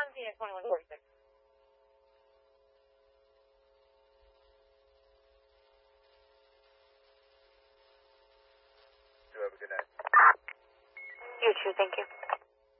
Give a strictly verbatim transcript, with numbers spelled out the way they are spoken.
on Phoenix twenty-one forty-six. You have a good night. You too, thank you.